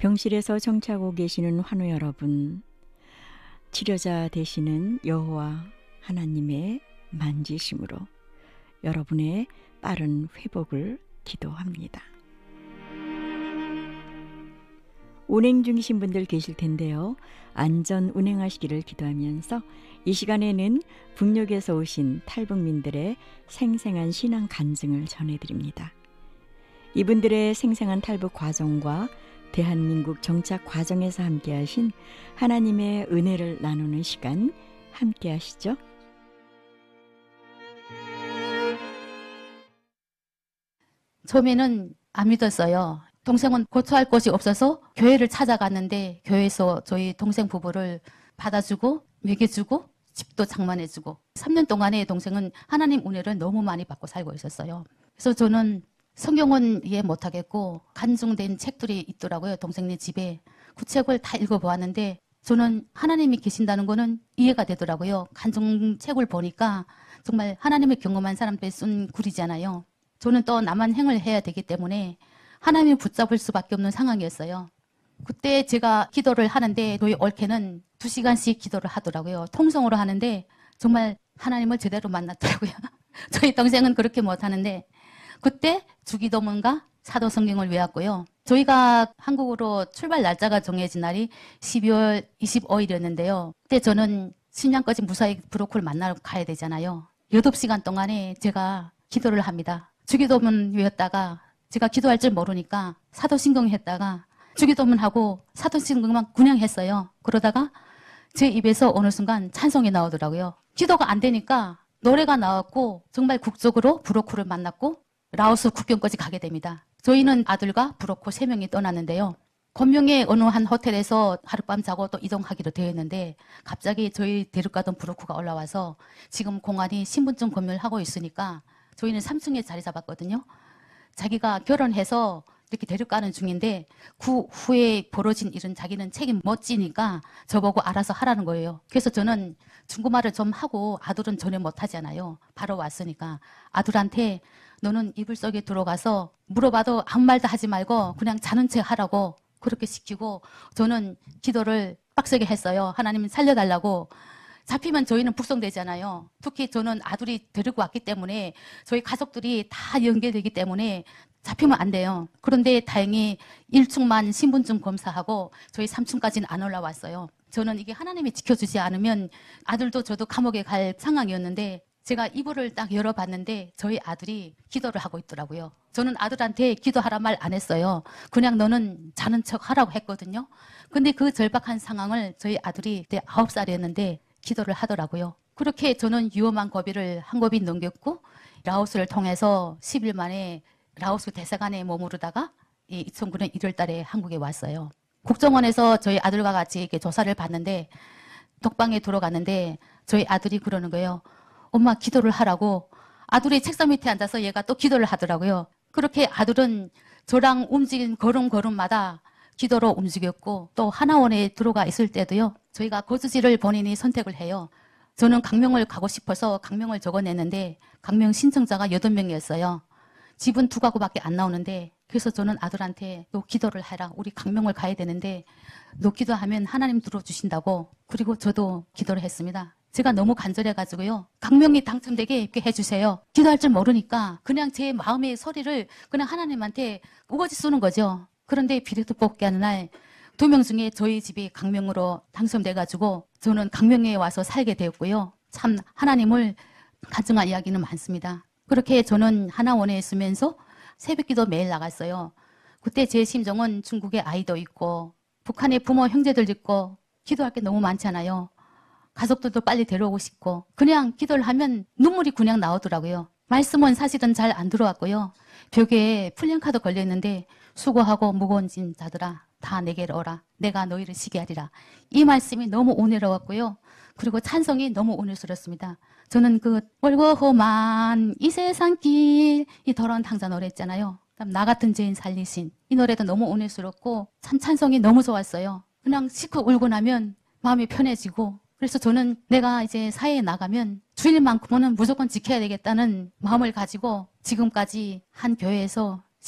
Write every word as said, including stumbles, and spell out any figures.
병실에서 정착하고 계시는 환우 여러분, 치료자 되시는 여호와 하나님의 만지심으로 여러분의 빠른 회복을 기도합니다. 운행 중이신 분들 계실 텐데요. 안전 운행하시기를 기도하면서 이 시간에는 북녘에서 오신 탈북민들의 생생한 신앙 간증을 전해드립니다. 이분들의 생생한 탈북 과정과 대한민국 정착 과정에서 함께하신 하나님의 은혜를 나누는 시간, 함께하시죠. 처음에는 안 믿었어요. 동생은 고쳐할 곳이 없어서 교회를 찾아갔는데 교회에서 저희 동생 부부를 받아주고 먹여주고 집도 장만해주고 삼 년 동안에 동생은 하나님 은혜를 너무 많이 받고 살고 있었어요. 그래서 저는 성경은 이해 못하겠고 간증된 책들이 있더라고요. 동생네 집에. 그 책을 다 읽어보았는데 저는 하나님이 계신다는 거는 이해가 되더라고요. 간증책을 보니까 정말 하나님을 경험한 사람들이 쓴 글이잖아요. 저는 또 남한 행을 해야 되기 때문에 하나님을 붙잡을 수밖에 없는 상황이었어요. 그때 제가 기도를 하는데 저희 올케는 두 시간씩 기도를 하더라고요. 통성으로 하는데 정말 하나님을 제대로 만났더라고요. 저희 동생은 그렇게 못하는데 그때 주기도문과 사도성경을 외웠고요. 저희가 한국으로 출발 날짜가 정해진 날이 십이월 이십오일이었는데요. 그때 저는 신양까지 무사히 브로콜을 만나러 가야 되잖아요. 여덟 시간 동안에 제가 기도를 합니다. 주기도문 외웠다가 제가 기도할 줄 모르니까 사도신경 했다가 주기도문하고 사도신경만 그냥 했어요. 그러다가 제 입에서 어느 순간 찬송이 나오더라고요. 기도가 안 되니까 노래가 나왔고 정말 국적으로 브로콜을 만났고 라오스 국경까지 가게 됩니다. 저희는 아들과 브로콜 세 명이 떠났는데요. 건명의 어느 한 호텔에서 하룻밤 자고 또 이동하기로 되어 있는데 갑자기 저희 데려가던 브로콜가 올라와서 지금 공안이 신분증 검열을 하고 있으니까 저희는 삼 층에 자리 잡았거든요. 자기가 결혼해서 이렇게 데려가는 중인데 그 후에 벌어진 일은 자기는 책임 못 지니까 저보고 알아서 하라는 거예요. 그래서 저는 중국말을 좀 하고 아들은 전혀 못하잖아요. 바로 왔으니까 아들한테 너는 이불 속에 들어가서 물어봐도 아무 말도 하지 말고 그냥 자는 척 하라고 그렇게 시키고 저는 기도를 빡세게 했어요. 하나님 살려달라고. 잡히면 저희는 북송되잖아요. 특히 저는 아들이 데리고 왔기 때문에 저희 가족들이 다 연계되기 때문에 잡히면 안 돼요. 그런데 다행히 일 층만 신분증 검사하고 저희 삼 층까지는 안 올라왔어요. 저는 이게 하나님이 지켜주지 않으면 아들도 저도 감옥에 갈 상황이었는데 제가 이불을 딱 열어봤는데 저희 아들이 기도를 하고 있더라고요. 저는 아들한테 기도하라 말 안 했어요. 그냥 너는 자는 척 하라고 했거든요. 근데 그 절박한 상황을 저희 아들이 그때 아홉 살이었는데 기도를 하더라고요. 그렇게 저는 위험한 고비를 한 고비 넘겼고 라오스를 통해서 십 일 만에 라오스 대사관에 머무르다가 이천구 년 일월 달에 한국에 왔어요. 국정원에서 저희 아들과 같이 이렇게 조사를 받는데 독방에 들어갔는데 저희 아들이 그러는 거예요. 엄마 기도를 하라고. 아들이 책상 밑에 앉아서 얘가 또 기도를 하더라고요. 그렇게 아들은 저랑 움직인 걸음걸음마다 기도로 움직였고 또 하나원에 들어가 있을 때도요. 저희가 거주지를 본인이 선택을 해요. 저는 강명을 가고 싶어서 강명을 적어냈는데 강명 신청자가 여덟 명이었어요. 집은 두 가구밖에 안 나오는데 그래서 저는 아들한테 너 기도를 해라. 우리 강명을 가야 되는데 너 기도하면 하나님 들어주신다고. 그리고 저도 기도를 했습니다. 제가 너무 간절해가지고요. 강명이 당첨되게 해주세요. 기도할 줄 모르니까 그냥 제 마음의 소리를 그냥 하나님한테 우거지 쏘는 거죠. 그런데 비례도 뽑기 하는 날 두 명 중에 저희 집이 강명으로 당첨돼가지고 저는 강명에 와서 살게 되었고요. 참 하나님을 간증한 이야기는 많습니다. 그렇게 저는 하나원에 있으면서 새벽기도 매일 나갔어요. 그때 제 심정은 중국에 아이도 있고 북한에 부모 형제들 있고 기도할 게 너무 많잖아요. 가족들도 빨리 데려오고 싶고 그냥 기도를 하면 눈물이 그냥 나오더라고요. 말씀은 사실은 잘 안 들어왔고요. 벽에 풀림카드 걸려있는데 수고하고 무거운 짐 자들아 다 내게로 오라. 내가 너희를 쉬게 하리라. 이 말씀이 너무 은혜로웠고요. 그리고 찬송이 너무 은혜스럽습니다. 저는 그 멀고 험한 이 세상 길 이 더러운 당자 노래 있잖아요. 나 같은 죄인 살리신 이 노래도 너무 은혜스럽고 참 찬송이 너무 좋았어요. 그냥 시크 울고 나면 마음이 편해지고 그래서 저는 내가 이제 사회에 나가면 주일만큼은 무조건 지켜야 되겠다는 마음을 가지고 지금까지 한 교회에서